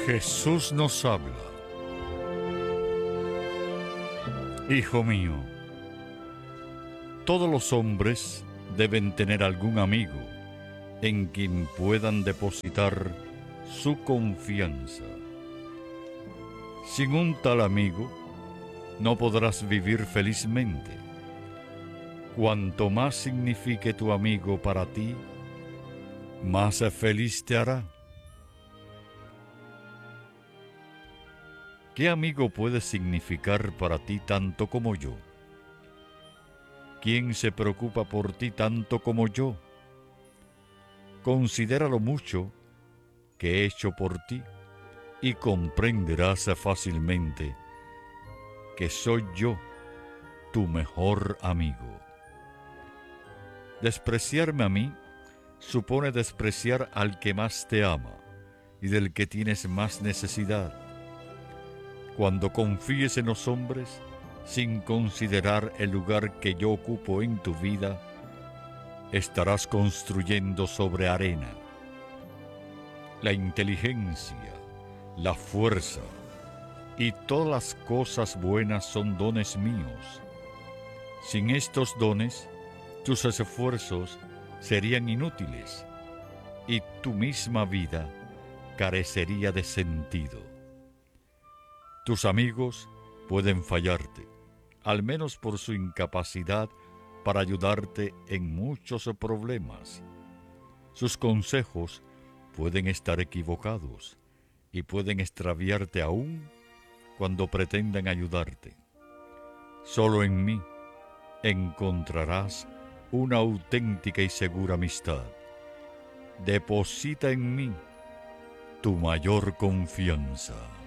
Jesús nos habla. Hijo mío, todos los hombres deben tener algún amigo en quien puedan depositar su confianza. Sin un tal amigo, no podrás vivir felizmente. Cuanto más signifique tu amigo para ti, más feliz te hará. ¿Qué amigo puede significar para ti tanto como yo? ¿Quién se preocupa por ti tanto como yo? Considera lo mucho que he hecho por ti y comprenderás fácilmente que soy yo tu mejor amigo. Despreciarme a mí supone despreciar al que más te ama y del que tienes más necesidad. Cuando confíes en los hombres, sin considerar el lugar que yo ocupo en tu vida, estarás construyendo sobre arena. La inteligencia, la fuerza y todas las cosas buenas son dones míos. Sin estos dones, tus esfuerzos serían inútiles y tu misma vida carecería de sentido. Tus amigos pueden fallarte, al menos por su incapacidad para ayudarte en muchos problemas. Sus consejos pueden estar equivocados y pueden extraviarte aún cuando pretendan ayudarte. Solo en mí encontrarás una auténtica y segura amistad. Deposita en mí tu mayor confianza.